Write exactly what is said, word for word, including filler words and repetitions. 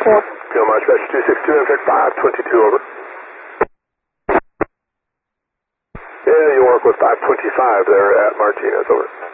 four. Field March two six two, Amtrak five twenty-two, over. Yeah, you work with five twenty-five there at Martinez, over.